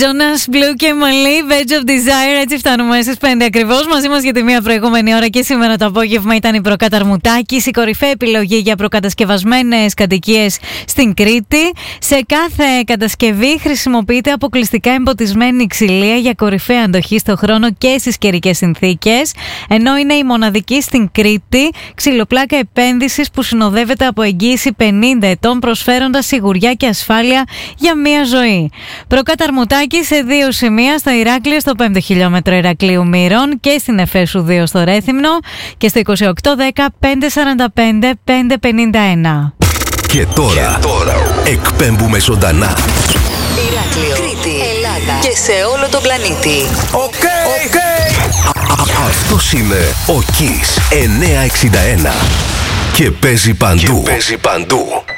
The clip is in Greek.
Jonas Blue και Mali, Veg of Desire. Έτσι φτάνουμε στις 5 ακριβώς. Μαζί μας για τη μία προηγούμενη ώρα και σήμερα το απόγευμα ήταν η Προκαταρμουτάκης, η κορυφαία επιλογή για προκατασκευασμένες κατοικίες στην Κρήτη. Σε κάθε κατασκευή χρησιμοποιείται αποκλειστικά εμποτισμένη ξυλία για κορυφαία αντοχή στο χρόνο και στις καιρικές συνθήκες. Ενώ είναι η μοναδική στην Κρήτη ξυλοπλάκα επένδυσης που συνοδεύεται από εγγύηση 50 ετών, προσφέροντας σιγουριά και ασφάλεια για μία ζωή. Προκαταρμουτάκη σε δύο σημεία, στο Ηράκλειο στο 5ο χιλιόμετρο Ηρακλείου Μύρων και στην Εφέσου 2 στο Ρέθυμνο και στο 2810 545 551. Και τώρα εκπέμπουμε ζωντανά Ηράκλειο, Κρήτη, Ελλάδα και σε όλο τον πλανήτη. Οκ. Αυτός είναι ο Kiss 961 και παίζει παντού.